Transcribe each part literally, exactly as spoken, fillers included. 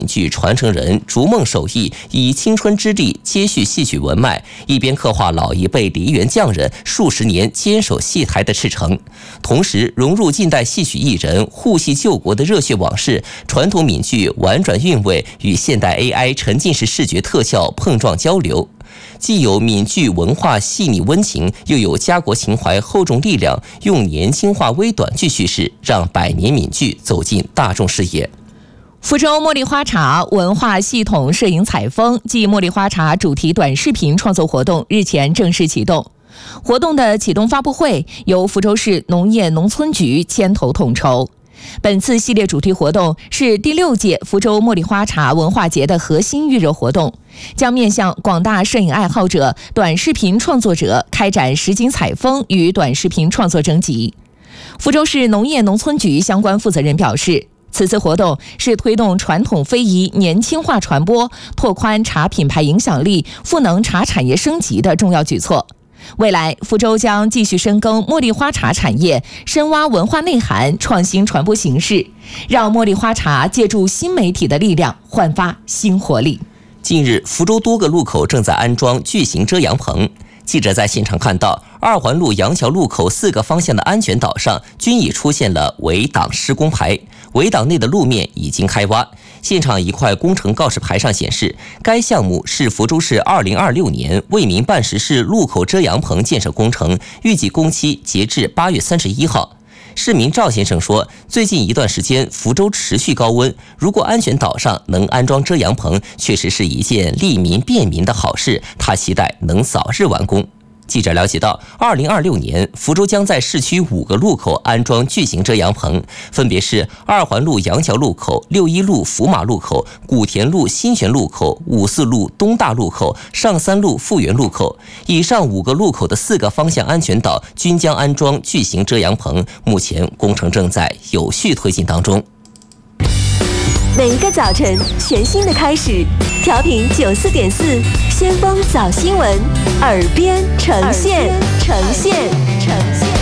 剧传承人逐梦手艺以青春之力接续戏曲文脉，一边刻画老一辈梨园匠人数十年坚守戏台的赤诚，同时融入近代戏曲艺人护戏救国的热血往事，传统闽剧婉转韵味与现代 A I 沉浸式视觉特效碰撞交流，既有闽剧文化细腻温情，又有家国情怀厚重力量，用年轻化微短剧叙事，让百年闽剧走进大众视野。 福州茉莉花茶文化系统摄影采风暨茉莉花茶主题短视频创作活动日前正式启动。活动的启动发布会由福州市农业农村局牵头统筹。本次系列主题活动是第六届福州茉莉花茶文化节的核心预热活动，将面向广大摄影爱好者、短视频创作者开展实景采风与短视频创作征集。福州市农业农村局相关负责人表示，此次活动是推动传统非遗年轻化传播、拓宽茶品牌影响力、赋能茶产业升级的重要举措。未来，福州将继续深耕茉莉花茶产业，深挖文化内涵，创新传播形式，让茉莉花茶借助新媒体的力量，焕发新活力。 近日，福州多个路口正在安装巨型遮阳棚。记者在现场看到，二环路杨桥路口四个方向的安全岛上均已出现了围挡施工牌，围挡内的路面已经开挖。现场一块工程告示牌上显示，该项目是福州市二零二六年为民办实施路口遮阳棚建设工程，预计工期截至八月三十一号。市民赵先生说，最近一段时间福州持续高温，如果安全岛上能安装遮阳棚，确实是一件利民便民的好事，他期待能早日完工。记者了解到，二零二六年福州将在市区五个路口安装巨型遮阳棚，分别是二环路杨桥路口、六一路福马路口、古田路新泉路口、五四路东大路口、上三路富源路口。以上五个路口的四个方向安全岛均将安装巨型遮阳棚，目前工程正在有序推进当中。 每一个早晨，全新的开始。调频九四点四，先锋早新闻，耳边呈现，呈现，呈现。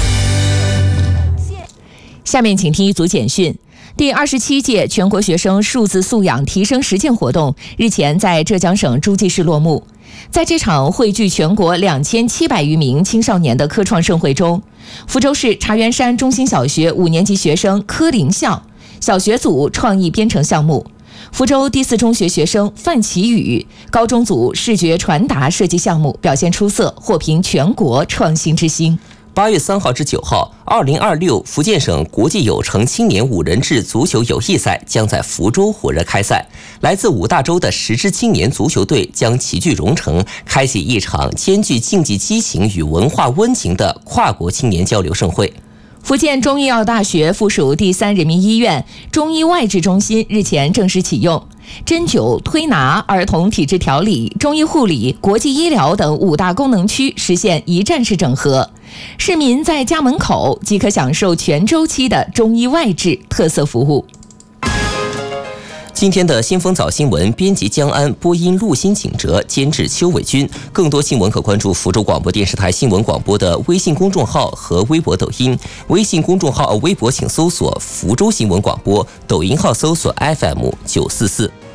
下面请听一组简讯。第二十七届全国学生数字素养提升实践活动日前在浙江省诸暨市落幕。在这场汇聚全国两千七百余名青少年的科创盛会中，福州市茶园山中心小学五年级学生柯林笑小学组创意编程项目，福州第四中学学生范奇宇高中组视觉传达设计项目表现出色，获评全国创新之星。 八月三号至九号，二零二六福建省国际有成青年五人制足球友谊赛将在福州火热开赛。来自五大洲的十支青年足球队将齐聚蓉城，开启一场兼具竞技激情与文化温情的跨国青年交流盛会。 福建中医药大学附属第三人民医院中医外治中心日前正式启用，针灸、推拿、儿童体质调理、中医护理、国际医疗等五大功能区实现一站式整合，市民在家门口即可享受全周期的中医外治特色服务。 今天的先锋早新闻，编辑江安，播音陆欣、景哲，监制邱伟军。更多新闻可关注福州广播电视台新闻广播的微信公众号和微博、抖音。微信公众号、微博请搜索福州新闻广播，抖音号搜索 F M 九四四。